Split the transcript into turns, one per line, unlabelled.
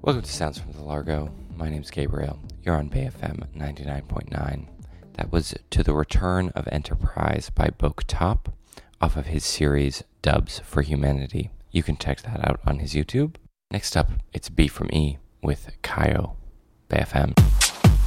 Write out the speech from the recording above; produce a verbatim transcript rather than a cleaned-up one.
Welcome to Sounds from the Largo. My name's Gabriel. You're on Bay F M ninety-nine point nine. That was To the Return of Enterprise by Boke Top off of his series Dubs for Humanity. You can check that out on his YouTube. Next up, it's B from E with Kaio, Bay F M.